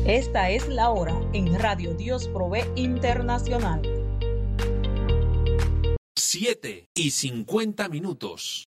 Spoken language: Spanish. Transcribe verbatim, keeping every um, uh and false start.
Esta es la hora en Radio Dios Provee Internacional. siete y cincuenta minutos.